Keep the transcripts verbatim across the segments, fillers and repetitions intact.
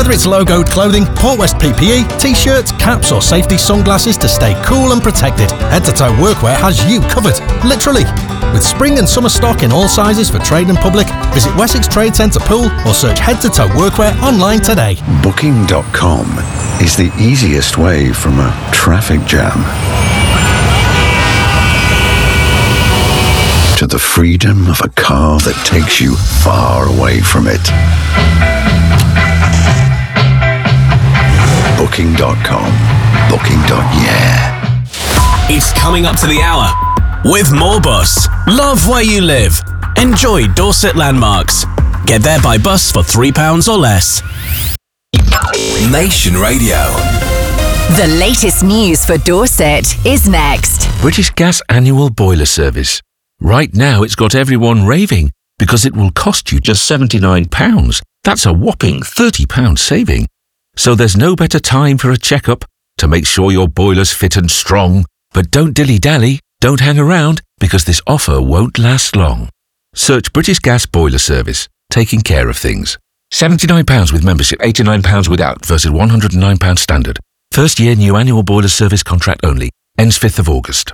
Whether it's logoed clothing, Port West P P E, t-shirts, caps or safety sunglasses to stay cool and protected, Head to Toe Workwear has you covered, literally. With spring and summer stock in all sizes for trade and public, visit Wessex Trade Centre Pool or search Head to Toe Workwear online today. Booking dot com is the easiest way from a traffic jam to the freedom of a car that takes you far away from it. Booking dot com. Booking. Yeah. It's coming up to the hour with Moorbus. Love where you live. Enjoy Dorset landmarks. Get there by bus for three pounds or less. Nation Radio. The latest news for Dorset is next. British Gas annual boiler service. Right now it's got everyone raving because it will cost you just seventy-nine pounds. That's a whopping thirty pounds saving. So there's no better time for a checkup to make sure your boiler's fit and strong. But don't dilly-dally, don't hang around, because this offer won't last long. Search British Gas Boiler Service, taking care of things. seventy-nine pounds with membership, eighty-nine pounds without, versus one hundred and nine pounds standard. First year new annual boiler service contract only. Ends fifth of August.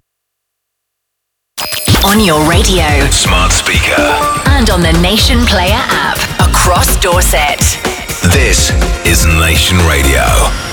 On your radio, smart speaker, and on the Nation Player app across Dorset. This is Nation Radio.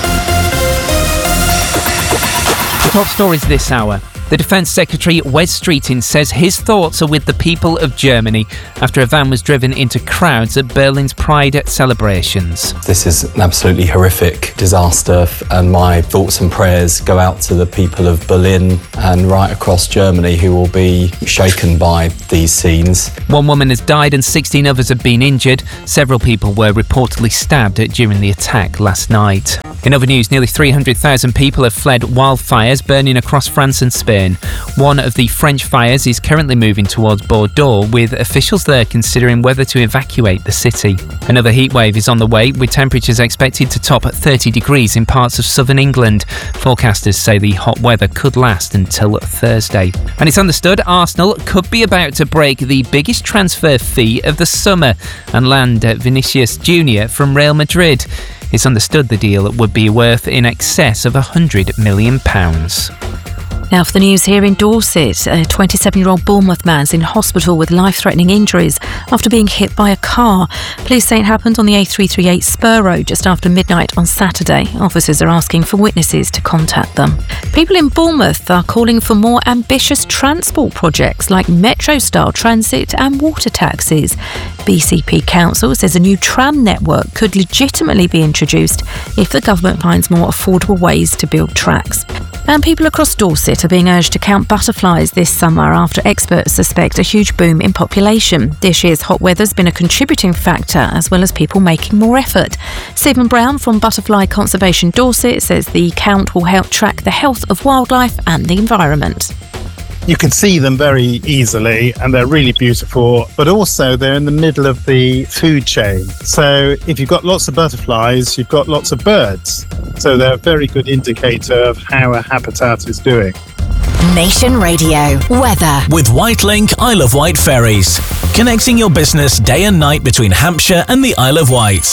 Top stories this hour. The Defence Secretary, Wes Streeting, says his thoughts are with the people of Germany after a van was driven into crowds at Berlin's Pride celebrations. This is an absolutely horrific disaster, and my thoughts and prayers go out to the people of Berlin and right across Germany who will be shaken by these scenes. One woman has died and sixteen others have been injured. Several people were reportedly stabbed during the attack last night. In other news, nearly three hundred thousand people have fled wildfires burning across France and Spain. One of the French fires is currently moving towards Bordeaux, with officials there considering whether to evacuate the city. Another heatwave is on the way, with temperatures expected to top at thirty degrees in parts of southern England. Forecasters say the hot weather could last until Thursday. And it's understood Arsenal could be about to break the biggest transfer fee of the summer and land Vinicius Junior from Real Madrid. It's understood the deal would be worth in excess of one hundred million pounds. Now for the news here in Dorset, a twenty-seven-year-old Bournemouth man's in hospital with life-threatening injuries after being hit by a car. Police say it happened on the A three thirty-eight Spur Road just after midnight on Saturday. Officers are asking for witnesses to contact them. People in Bournemouth are calling for more ambitious transport projects like metro-style transit and water taxis. B C P Council says a new tram network could legitimately be introduced if the government finds more affordable ways to build tracks. And people across Dorset are being urged to count butterflies this summer after experts suspect a huge boom in population. This year's hot weather's been a contributing factor, as well as people making more effort. Stephen Brown from Butterfly Conservation Dorset says the count will help track the health of wildlife and the environment. You can see them very easily and they're really beautiful, but also they're in the middle of the food chain. So if you've got lots of butterflies, you've got lots of birds. So they're a very good indicator of how a habitat is doing. Nation Radio weather with Whitelink Isle of Wight ferries, connecting your business day and night between Hampshire and the Isle of Wight.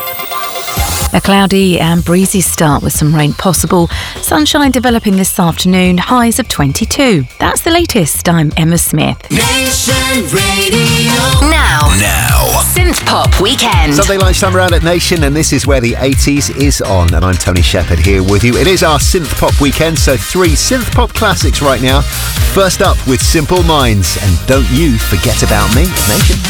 A cloudy and breezy start with some rain possible. Sunshine developing this afternoon, highs of twenty-two. That's the latest. I'm Emma Smith. Nation Radio. Now. Now. Synth Pop Weekend. Sunday lunchtime around at Nation, and this is where the eighties is on. And I'm Tony Shepherd here with you. It is our Synth Pop Weekend, so three Synth Pop classics right now. First up with Simple Minds and Don't You Forget About Me. Nation.